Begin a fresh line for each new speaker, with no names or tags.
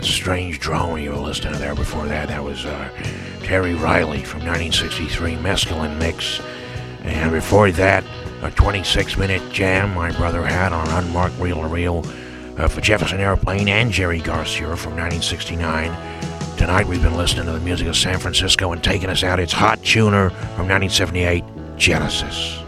That Strange Drone you were listening to there before that. That was Terry Riley from 1963, Mescaline Mix. And before that, a 26-minute jam my brother had on Unmarked Reel-to-Reel for Jefferson Airplane and Jerry Garcia from 1969. Tonight we've been listening to the music of San Francisco, and taking us out, it's Hot Tuner from 1978, Genesis.